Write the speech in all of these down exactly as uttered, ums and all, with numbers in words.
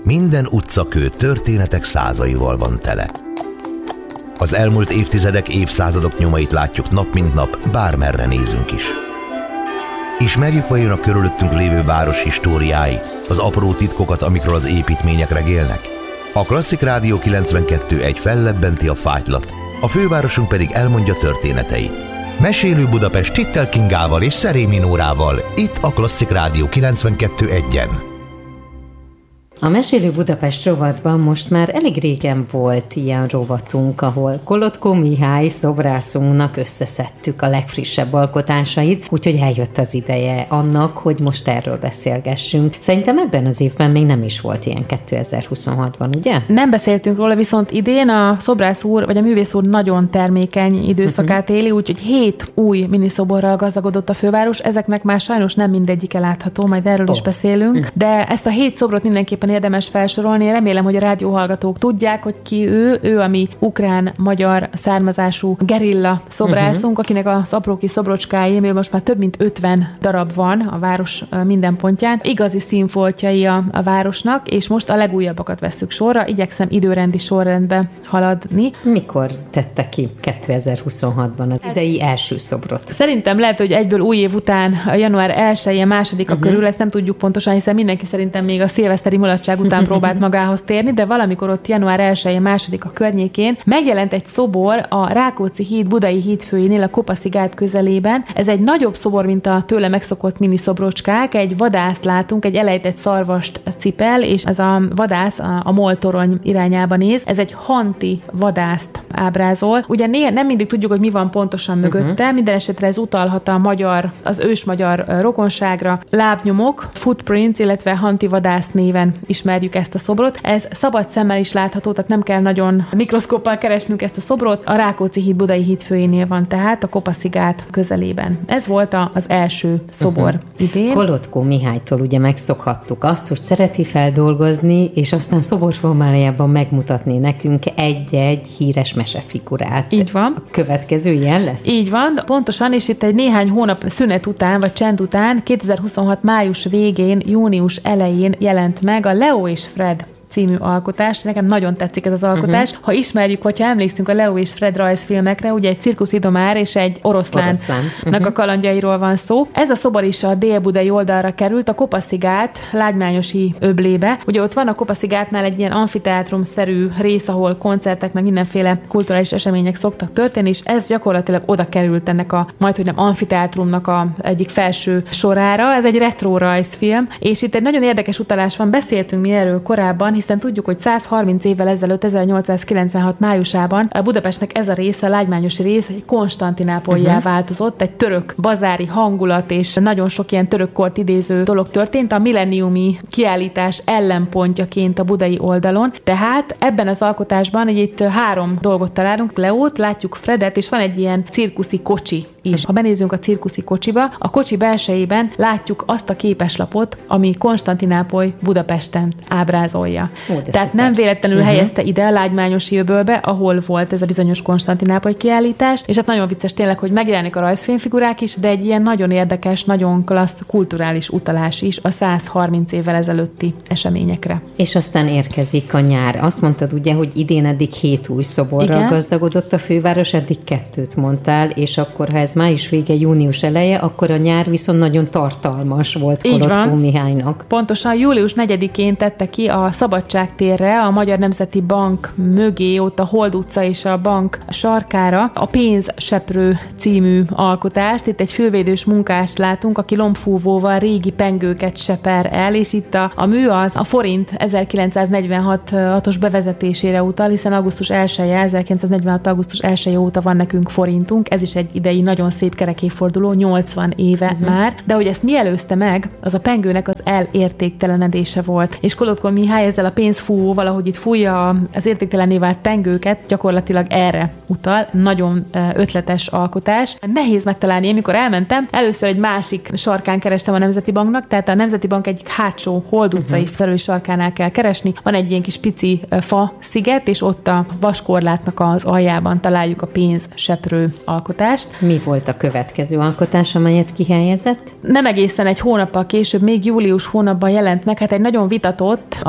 Minden utcakő történetek százaival van tele. Az elmúlt évtizedek, évszázadok nyomait látjuk nap mint nap, bármerre nézünk is. Ismerjük vajon a körülöttünk lévő város históriáit, az apró titkokat, amikről az építmények regélnek? A Klasszik Rádió kilencvenkettő egy fellebbenti a fájtlat, a fővárosunk pedig elmondja történeteit. Mesélő Budapest Tittel Kingával és Szerémi Nórával, itt a Klasszik Rádió kilencvenkettő egyen. A Mesélő Budapest rovatban most már elég régen volt ilyen rovatunk, ahol Kolotko Mihály szobrászunknak összeszedtük a legfrissebb alkotásait, úgyhogy eljött az ideje annak, hogy most erről beszélgessünk. Szerintem ebben az évben még nem is volt ilyen kétezer-huszonhatban, ugye? Nem beszéltünk róla, viszont idén a szobrász úr, vagy a művész úr nagyon termékeny időszakát éli, úgyhogy hét új miniszoborral gazdagodott a főváros. Ezeknek már sajnos nem mindegyike látható, majd erről oh. is beszélünk, de ezt a hét szobrot mindenképpen érdemes felsorolni. Remélem, hogy a rádióhallgatók tudják, hogy ki ő. Ő a mi ukrán-magyar származású gerilla szobrászunk, uh-huh. akinek az apró kis szobrocskái, mivel most már több mint ötven darab van a város minden pontján. Igazi színfoltjai a, a városnak, és most a legújabbakat vesszük sorra. Igyekszem időrendi sorrendbe haladni. Mikor tette ki kétezer-huszonhatban az idei első szobrot? Szerintem lehet, hogy egyből új év után, a január elsején, másodika uh-huh. körül, ezt nem tudjuk pontosan, hiszen mindenki szerintem még a szilveszteri mulatság után próbált magához térni, de valamikor ott január elsején, másodika környékén megjelent egy szobor a Rákóczi híd budai hídfőjénél, a Kopaszi gát közelében. Ez egy nagyobb szobor, mint a tőle megszokott mini szobrocskák. Egy vadászt látunk, egy elejtett szarvast cipel, és ez a vadász a, a MOL torony irányába néz. Ez egy hanti vadászt ábrázol. Ugye né- nem mindig tudjuk, hogy mi van pontosan mögötte, uh-huh. minden esetre ez utalhat a magyar, az ősmagyar rokonságra. Lábnyomok, footprints, illetve hanti vadász néven ismerjük ezt a szobrot. Ez szabad szemmel is látható, tehát nem kell nagyon mikroszkóppal keresnünk ezt a szobrot. A Rákóczi híd budai hídfőjénél van, tehát a Kopaszi gát közelében. Ez volt a, az első szobor uh-huh. idén. Kolotko Mihálytól ugye megszokhattuk azt, hogy szereti feldolgozni, és aztán szoborformájában megmutatni nekünk egy-egy híres mesefigurát. Így van. A következő ilyen lesz? Így van, pontosan, és itt egy néhány hónap szünet után, vagy csend után, kétezer-huszonhat május végén, június elején jelent meg a Leo és Fred című alkotás. Nekem nagyon tetszik ez az alkotás. Uh-huh. Ha ismerjük, hogyha emlékszünk a Leo és Fred rajzfilmekre, ugye egy cirkuszidomár és egy oroszlánnak uh-huh. a kalandjairól van szó. Ez a szobor is a dél-budai oldalra került, a Kopaszi gát lágymányosi öblébe. Ugye ott van a Kopaszi gátnál egy ilyen amfiteátrumszerű rész, ahol koncertek, meg mindenféle kulturális események szoktak történni, és ez gyakorlatilag oda került ennek a majdhogy nem amfiteátrumnak a egyik felső sorára. Ez egy retro rajzfilm, és itt egy nagyon érdekes utalás van, beszéltünk mi erről korábban, hiszen tudjuk, hogy százharminc évvel ezelőtt, ezernyolcszázkilencvenhat májusában a Budapestnek ez a része, a lágymányosi rész egy Konstantinápolyjá uh-huh. változott, egy török bazári hangulat és nagyon sok ilyen török kort idéző dolog történt a milleniumi kiállítás ellenpontjaként a budai oldalon. Tehát ebben az alkotásban egy itt három dolgot találunk, Leót, látjuk Fredet, és van egy ilyen cirkuszi kocsi is. Ha benézünk a cirkuszi kocsiba, a kocsi belsejében látjuk azt a képeslapot, ami Konstantinápoly Budapesten ábrázolja. Ó, Tehát szuper. Nem véletlenül uh-huh. helyezte ide a lágymányosi öbölbe, ahol volt ez a bizonyos Konstantinápoly kiállítás, és hát nagyon vicces tényleg, hogy megjelenik a rajzfilmfigurák is, de egy ilyen nagyon érdekes, nagyon klassz kulturális utalás is a százharminc évvel ezelőtti eseményekre. És aztán érkezik a nyár. Azt mondtad ugye, hogy idén eddig hét új szoborral Igen. gazdagodott a főváros, eddig kettőt mondtál, és akkor, ha ez május vége, június eleje, akkor a nyár viszont nagyon tartalmas volt Kolotko Mihálynak. Pontosan július negyedikén tette ki a Szabadságtérre, a Magyar Nemzeti Bank mögé, ott a Hold utca és a bank sarkára a Pénzseprő című alkotást. Itt egy fővédős munkást látunk, aki lombfúvóval régi pengőket seper el, és itt a, a mű az a forint ezerkilencszáznegyvenhatos bevezetésére utal, hiszen augusztus elseje, ezerkilencszáznegyvenhat. augusztus elseje óta van nekünk forintunk. Ez is egy idei nagyon szép kerekéforduló, nyolcvan éve uh-huh. már, de hogy ezt mi előzte meg, az a pengőnek az elértéktelenedése volt. És Kolotko Mihály ezzel a pénzfúvóval, ahogy itt fújja az értéktelenné vált pengőket, gyakorlatilag erre utal. Nagyon ötletes alkotás. Nehéz megtalálni. Én mikor elmentem, először egy másik sarkán kerestem a Nemzeti Banknak, tehát a Nemzeti Bank egyik hátsó Hold utcai uh-huh. felül sarkánál kell keresni. Van egy ilyen kis pici fa sziget, és ott a vaskorlátnak az aljában találjuk a Pénzseprő alkotást. Mi volt a következő alkotás, amelyet kihelyezett? Nem egészen egy hónappal később, még július hónapban jelent meg, hát egy nagyon vitatott alkotás,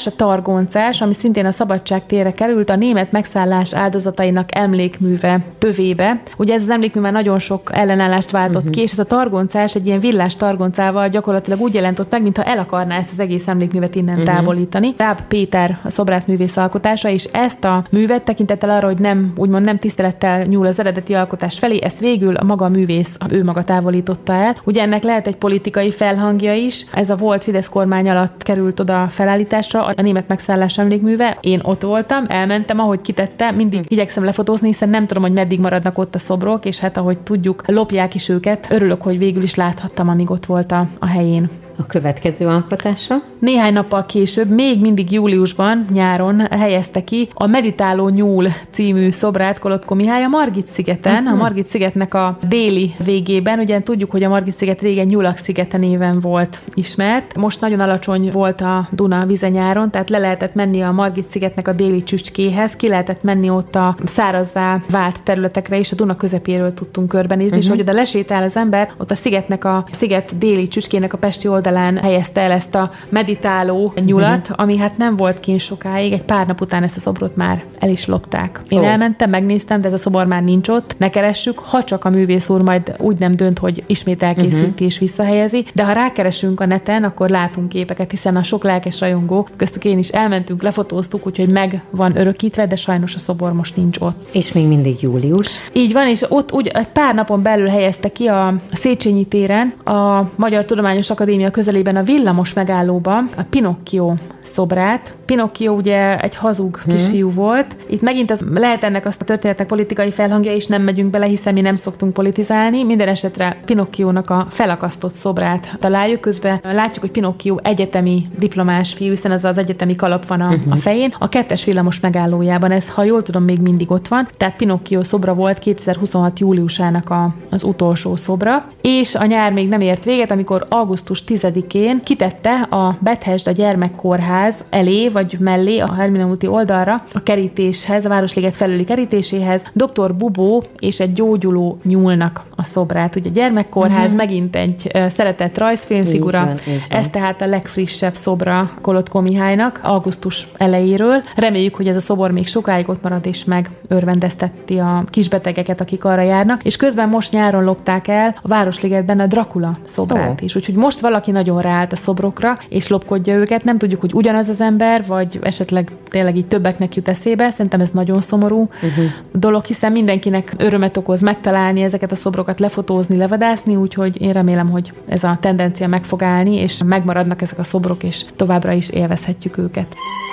alkotás, a targoncás, ami szintén a Szabadság térre került, a német megszállás áldozatainak emlékműve tövébe. Ugye ez az emlékmű már nagyon sok ellenállást váltott uh-huh. ki, és ez a targoncás egy ilyen villás targoncával gyakorlatilag úgy jelentott meg, mintha el akarná ezt az egész emlékművet innen uh-huh. távolítani. Ráb Péter a szobrászművész alkotása, és ezt a művet tekintettel arra, hogy nem, úgymond nem tisztelettel nyúl az eredeti alkotás felé, ezt végül a maga művész, ő maga távolította el. Ugye ennek lehet egy politikai felhangja is. Ez a volt Fidesz kormány alatt került oda felállításra, a német megszállás emlékműve. Én ott voltam, elmentem, ahogy kitette, mindig igyekszem lefotózni, hiszen nem tudom, hogy meddig maradnak ott a szobrok, és hát ahogy tudjuk, lopják is őket. Örülök, hogy végül is láthattam, amíg ott volt a, a helyén. A következő alkotása? Néhány nappal később, még mindig júliusban, nyáron helyezte ki a Meditáló nyúl című szobrát Kolotko Mihály a Margit-szigeten, uh-huh. a Margit-szigetnek a déli végében. Ugye tudjuk, hogy a Margit-sziget régen Nyulak-szigete néven volt ismert. Most nagyon alacsony volt a Duna vize nyáron, tehát le lehetett menni a Margit-szigetnek a déli csücskéhez, ki lehetett menni ott a szárazzá vált területekre, és a Duna közepéről tudtunk körbenézni, uh-huh. és hogy oda lesétál az ember, ott a szigetnek a sziget déli csücskének a pesti oldalán helyezte el ezt a meditáló nyulat, uh-huh. ami hát nem volt kint sokáig, egy pár nap után ezt a szobrot már el is lopták. Én oh. elmentem, megnéztem, de ez a szobor már nincs ott. Ne keressük, ha csak a művész úr majd úgy nem dönt, hogy ismét elkészíti uh-huh. és visszahelyezi, de ha rákeresünk a neten, akkor látunk képeket, hiszen a sok lelkes rajongó, köztük én is elmentünk, lefotóztuk, úgyhogy meg van örökítve, de sajnos a szobor most nincs ott. És még mindig július. Így van, és ott úgy egy pár napon belül helyezte ki a Széchenyi téren a Magyar Tudományos Akadémia közelében a villamos megállóba a Pinocchio szobrát. Pinocchio ugye egy hazug hmm. kisfiú volt. Itt megint az, lehet ennek azt a történetnek politikai felhangja, és nem megyünk bele, hiszen mi nem szoktunk politizálni. Minden esetre Pinocchiónak a felakasztott szobrát találjuk. Közben látjuk, hogy Pinocchio egyetemi diplomás fiú, hiszen az az egyetemi kalap van a, uh-huh. a fején. A kettes villamos megállójában ez, ha jól tudom, még mindig ott van. Tehát Pinocchio szobra volt kétezer-huszonhat júliusának a, az utolsó szobra. És a nyár még nem ért véget, amikor augusztus tizedikén kitette a Bethesda gyermekkórház elé, vagy mellé, a Hermina úti oldalra, a kerítéshez, a Városliget felüli kerítéséhez doktor Bubó és egy gyógyuló nyúlnak a szobrát. Ugye a gyermekkórház uh-huh. megint egy uh, szeretett rajzfilmfigura. Így van, így van. Ez tehát a legfrissebb szobra Kolotko Mihálynak augusztus elejéről. Reméljük, hogy ez a szobor még sokáig ott marad, és megörvendezteti a kisbetegeket, akik arra járnak. És közben most nyáron lopták el a Városligetben a Dracula szobrát oh. is. Úgyhogy most valaki nagyon ráállt a szobrokra, és lopkodja őket. Nem tudjuk, hogy ugyanaz az ember, vagy esetleg tényleg így többeknek jut eszébe. Szerintem ez nagyon szomorú uh-huh. dolog, hiszen mindenkinek örömet okoz megtalálni ezeket a szobrokat, lefotózni, levadászni, úgyhogy én remélem, hogy ez a tendencia meg fog állni, és megmaradnak ezek a szobrok, és továbbra is élvezhetjük őket.